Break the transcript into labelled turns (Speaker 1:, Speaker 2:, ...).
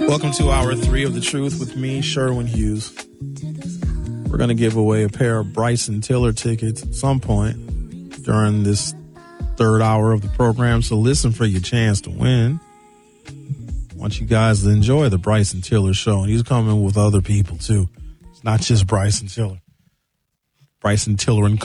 Speaker 1: Welcome to hour 3 of The Truth with me, Sherwin Hughes. We're going to give away a pair of Bryson Tiller tickets at some point during this third hour of the program, so listen for your chance to win. I want you guys to enjoy the Bryson Tiller show, and he's coming with other people, too. It's not just Bryson Tiller. Bryson Tiller and